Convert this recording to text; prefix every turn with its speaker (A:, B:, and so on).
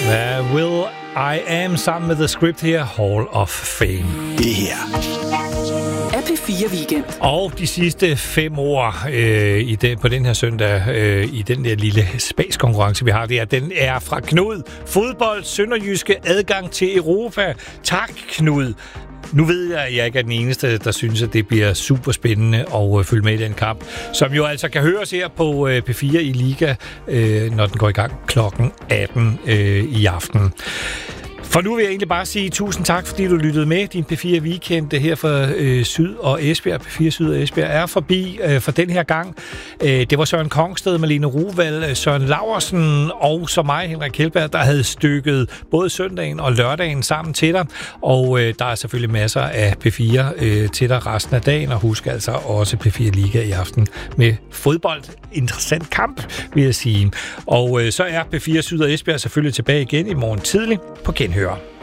A: Will I Am sammen med The Script her, Hall of Fame.
B: Det her
C: er P4 Weekend.
A: Og de sidste 5 år på den her søndag, i den der lille space-konkurrence, vi har der, den er fra Knud. Fodbold, sønderjyske, adgang til Europa. Tak, Knud. Nu ved jeg, at jeg ikke er den eneste, der synes, at det bliver super spændende at følge med i den kamp, som jo altså kan høres her på P4 i Liga, når den går i gang klokken 18 i aften. For nu vil jeg egentlig bare sige tusind tak, fordi du lyttede med. Din P4 Weekend her fra Syd og Esbjerg. P4 Syd og Esbjerg er forbi for den her gang. Det var Søren Kongsted, Malene Rouvald, Søren Laursen og så mig, Henrik Kjeldberg, der havde stykket både søndagen og lørdagen sammen til dig. Og der er selvfølgelig masser af P4 til dig resten af dagen. Og husk altså også P4 Liga i aften med fodbold. Interessant kamp, vil jeg sige. Og så er P4 Syd og Esbjerg selvfølgelig tilbage igen i morgen tidlig på genhør.